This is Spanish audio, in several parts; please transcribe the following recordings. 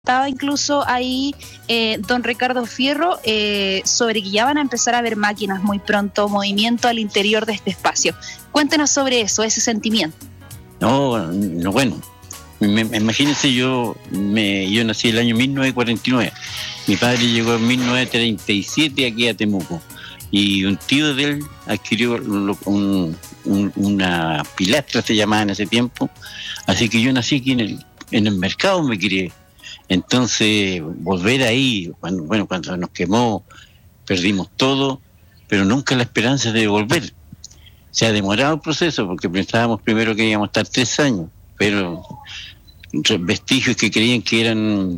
Estaba incluso ahí don Ricardo Fierro sobre que ya van a empezar a ver máquinas muy pronto, movimiento al interior de este espacio. Cuéntenos sobre eso, ese sentimiento. No, bueno, imagínense, yo nací el año 1949. Mi padre llegó en 1937 aquí a Temuco y un tío de él adquirió una pilastra, se llamaba en ese tiempo, así que yo nací aquí en el mercado, me crié. Entonces, volver ahí, cuando nos quemó, perdimos todo, pero nunca la esperanza de volver. Se ha demorado el proceso, porque pensábamos primero que íbamos a estar 3 años, pero vestigios que creían que eran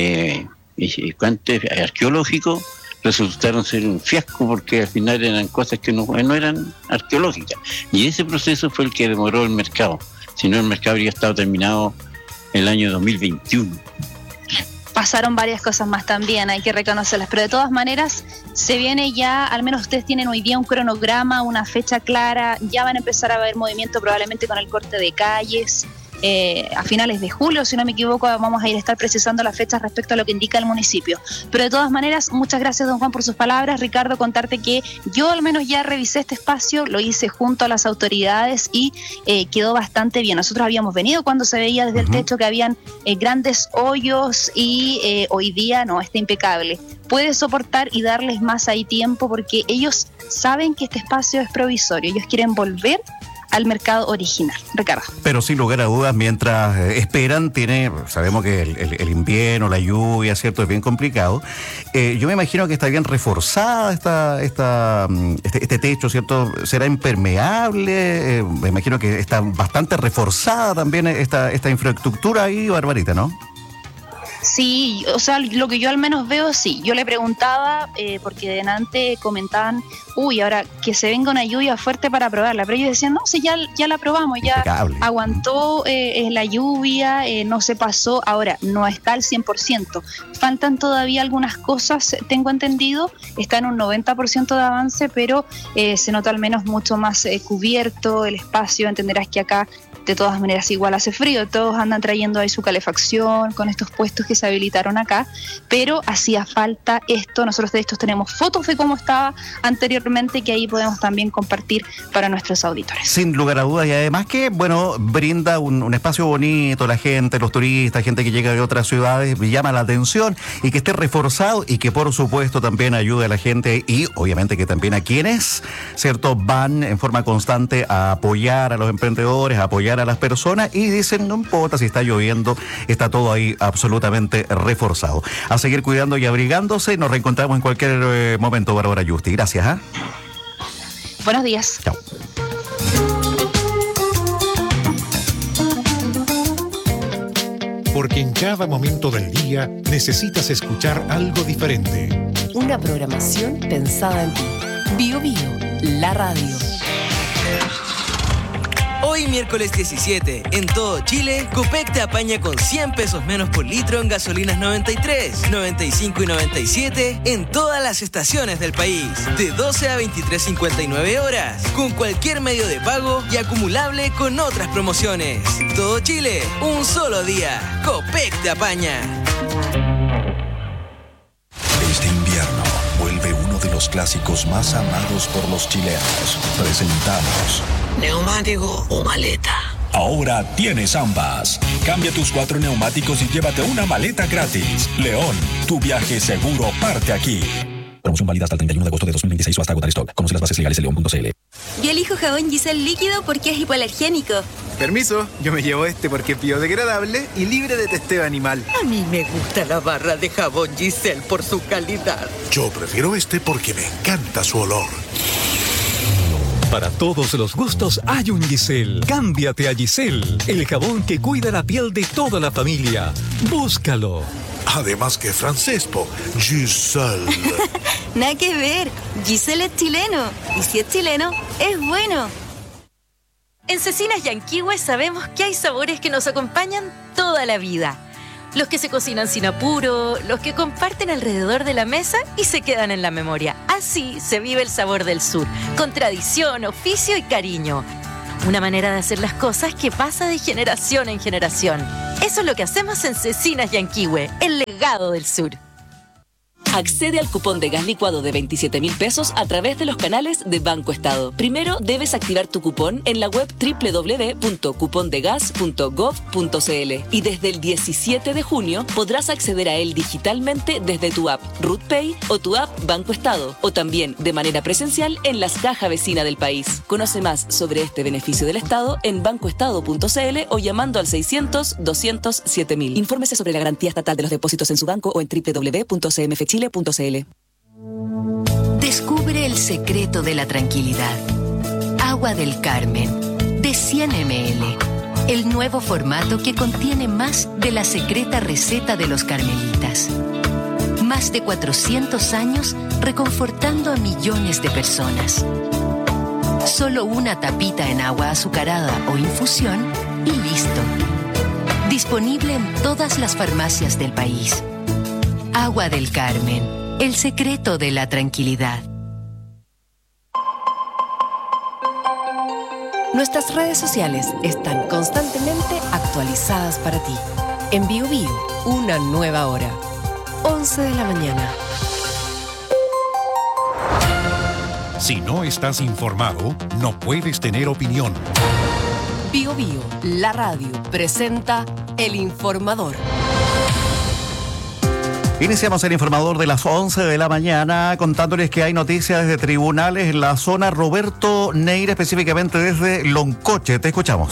arqueológicos, resultaron ser un fiasco, porque al final eran cosas que no eran arqueológicas. Y ese proceso fue el que demoró el mercado. Si no, el mercado habría estado terminado el año 2021. Pasaron varias cosas más también, hay que reconocerlas, pero de todas maneras se viene ya, al menos ustedes tienen hoy día un cronograma, una fecha clara, ya van a empezar a haber movimiento probablemente con el corte de calles. A finales de julio, si no me equivoco, vamos a estar precisando las fechas respecto a lo que indica el municipio. Pero de todas maneras, muchas gracias, don Juan, por sus palabras. Ricardo, contarte que yo al menos ya revisé este espacio, lo hice junto a las autoridades y quedó bastante bien. Nosotros habíamos venido cuando se veía desde el techo que habían grandes hoyos y hoy día no, está impecable. Puede soportar y darles más ahí tiempo porque ellos saben que este espacio es provisorio. Ellos quieren volver al mercado original. Ricardo. Pero sin lugar a dudas, mientras esperan, sabemos que el invierno, la lluvia, ¿cierto? Es bien complicado. Yo me imagino que está bien reforzada este techo, ¿cierto? ¿Será impermeable? Me imagino que está bastante reforzada también esta infraestructura ahí, Barbarita, ¿no? Sí, o sea, lo que yo al menos veo, sí. Yo le preguntaba, porque delante comentaban, ahora que se venga una lluvia fuerte para probarla, pero ellos decían, no, sí, ya la probamos, ya impecable. Aguantó la lluvia, no se pasó, ahora no está al 100%. Faltan todavía algunas cosas, tengo entendido, está en un 90% de avance, pero se nota al menos mucho más cubierto el espacio. Entenderás que acá de todas maneras igual hace frío, todos andan trayendo ahí su calefacción con estos puestos que se habilitaron acá, pero hacía falta esto. Nosotros de estos tenemos fotos de cómo estaba anteriormente, que ahí podemos también compartir para nuestros auditores. Sin lugar a dudas, y además que, brinda un espacio bonito, la gente, los turistas, gente que llega de otras ciudades, llama la atención, y que esté reforzado y que por supuesto también ayude a la gente y obviamente que también a quienes, ¿cierto?, van en forma constante a apoyar a los emprendedores, a apoyar a las personas, y dicen, no importa si está lloviendo, está todo ahí absolutamente reforzado. A seguir cuidando y abrigándose. Nos reencontramos en cualquier momento, Bárbara Yusti. Gracias. Buenos días. Chao. Porque en cada momento del día necesitas escuchar algo diferente. Una programación pensada en ti. Bio Bio, la radio. Hoy miércoles 17, en todo Chile, Copec te apaña con 100 pesos menos por litro en gasolinas 93, 95 y 97 en todas las estaciones del país. De 12 a 23:59 horas, con cualquier medio de pago y acumulable con otras promociones. Todo Chile, un solo día. Copec te apaña. Este invierno vuelve uno de los clásicos más amados por los chilenos. Presentamos ¿neumático o maleta? Ahora tienes ambas. Cambia tus 4 neumáticos y llévate una maleta gratis. León, tu viaje seguro parte aquí. Promoción válida hasta el 31 de agosto de 2026 o hasta agotar stock. Conoce las bases legales en león.cl. Yo elijo jabón Giselle líquido porque es hipoalergénico. Permiso, yo me llevo este porque es biodegradable y libre de testeo animal. A mí me gusta la barra de jabón Giselle por su calidad. Yo prefiero este porque me encanta su olor. Para todos los gustos hay un Giselle. Cámbiate a Giselle, el jabón que cuida la piel de toda la familia. Búscalo. Además que francés, Giselle. Nada que ver, Giselle es chileno. Y si es chileno, es bueno. En Cecinas Yanquihue sabemos que hay sabores que nos acompañan toda la vida. Los que se cocinan sin apuro, los que comparten alrededor de la mesa y se quedan en la memoria. Así se vive el sabor del sur, con tradición, oficio y cariño. Una manera de hacer las cosas que pasa de generación en generación. Eso es lo que hacemos en Cecinas Yanquihue, el legado del sur. Accede al cupón de gas licuado de 27.000 pesos a través de los canales de Banco Estado. Primero debes activar tu cupón en la web www.cupondegas.gov.cl y desde el 17 de junio podrás acceder a él digitalmente desde tu app RootPay o tu app Banco Estado, o también de manera presencial en las cajas vecinas del país. Conoce más sobre este beneficio del Estado en bancoestado.cl o llamando al 600-200-7000. Infórmese sobre la garantía estatal de los depósitos en su banco o en www.cmfchile.cl. Descubre el secreto de la tranquilidad. Agua del Carmen, de 100 ml. El nuevo formato que contiene más de la secreta receta de los carmelitas. Más de 400 años reconfortando a millones de personas. Solo una tapita en agua azucarada o infusión y listo. Disponible en todas las farmacias del país. Agua del Carmen, el secreto de la tranquilidad. Nuestras redes sociales están constantemente actualizadas para ti. En BioBio, una nueva hora. 11 de la mañana. Si no estás informado, no puedes tener opinión. BioBio, la radio, presenta El Informador. Iniciamos el informador de las 11 de la mañana contándoles que hay noticias desde tribunales en la zona Roberto Neira, específicamente desde Loncoche. Te escuchamos.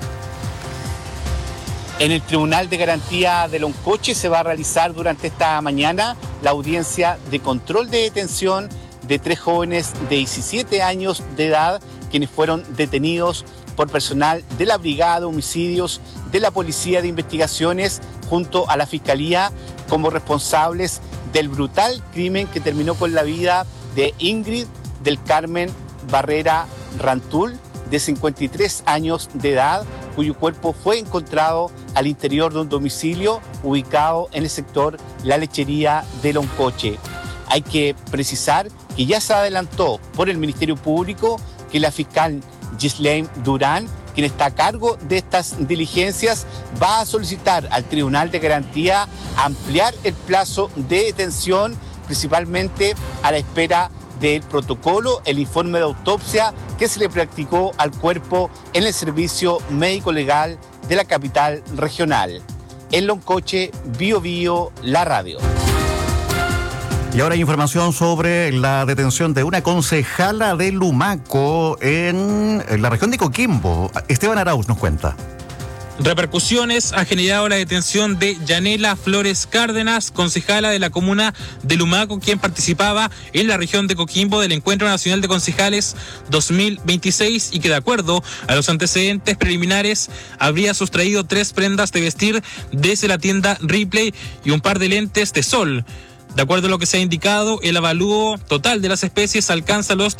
En el Tribunal de Garantía de Loncoche se va a realizar durante esta mañana la audiencia de control de detención de 3 jóvenes de 17 años de edad quienes fueron detenidos por personal de la Brigada de Homicidios de la Policía de Investigaciones junto a la Fiscalía como responsables del brutal crimen que terminó con la vida de Ingrid del Carmen Barrera Rantul, de 53 años de edad, cuyo cuerpo fue encontrado al interior de un domicilio ubicado en el sector La Lechería de Loncoche. Hay que precisar que ya se adelantó por el Ministerio Público que la fiscal Ghislaine Durán, quien está a cargo de estas diligencias, va a solicitar al Tribunal de Garantía ampliar el plazo de detención, principalmente a la espera del protocolo, el informe de autopsia que se le practicó al cuerpo en el servicio médico legal de la capital regional. En Loncoche, BioBio, la radio. Y ahora hay información sobre la detención de una concejala de Lumaco en la región de Coquimbo. Esteban Arauz nos cuenta. Repercusiones ha generado la detención de Yanela Flores Cárdenas, concejala de la comuna de Lumaco, quien participaba en la región de Coquimbo del Encuentro Nacional de Concejales 2026 y que, de acuerdo a los antecedentes preliminares, habría sustraído 3 prendas de vestir desde la tienda Ripley y un par de lentes de sol. De acuerdo a lo que se ha indicado, el avalúo total de las especies alcanza los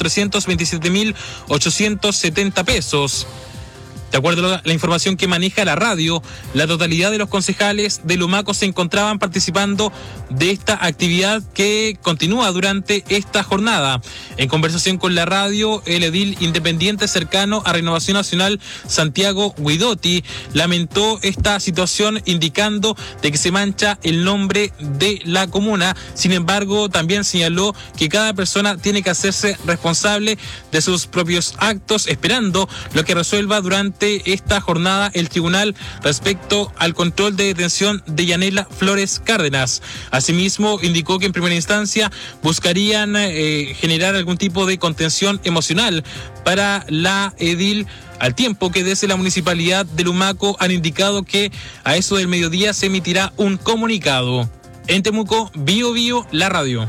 327.870 pesos. De acuerdo a la información que maneja la radio, la totalidad de los concejales de Lumaco se encontraban participando de esta actividad que continúa durante esta jornada. En conversación con la radio, el edil independiente cercano a Renovación Nacional, Santiago Guidotti, lamentó esta situación indicando de que se mancha el nombre de la comuna. Sin embargo, también señaló que cada persona tiene que hacerse responsable de sus propios actos, esperando lo que resuelva durante esta jornada el tribunal respecto al control de detención de Yanela Flores Cárdenas. Asimismo, indicó que en primera instancia buscarían generar algún tipo de contención emocional para la edil, al tiempo que desde la municipalidad de Lumaco han indicado que a eso del mediodía se emitirá un comunicado. En Temuco, BioBio, la radio.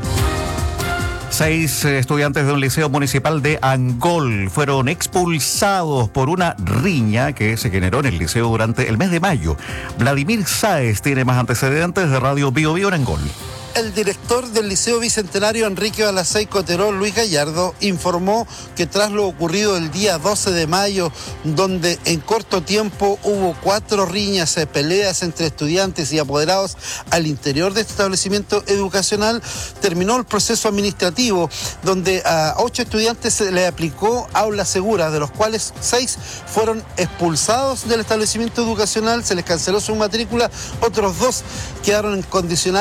6 estudiantes de un liceo municipal de Angol fueron expulsados por una riña que se generó en el liceo durante el mes de mayo. Vladimir Sáez tiene más antecedentes de Radio BioBio en Angol. El director del Liceo Bicentenario Enrique Balacey Cotteró, Luis Gallardo, informó que tras lo ocurrido el día 12 de mayo, donde en corto tiempo hubo 4 riñas, peleas entre estudiantes y apoderados al interior de este establecimiento educacional, terminó el proceso administrativo, donde a 8 estudiantes se le aplicó aula segura, de los cuales 6 fueron expulsados del establecimiento educacional, se les canceló su matrícula, otros 2 quedaron en condicional